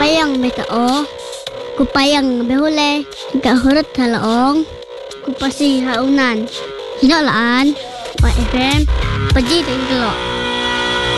Kupayang metao. Kupayang behule. Hingga hurut halaong. Kupasi haunan. Hinolaan. Pa FM. Paji tinglo.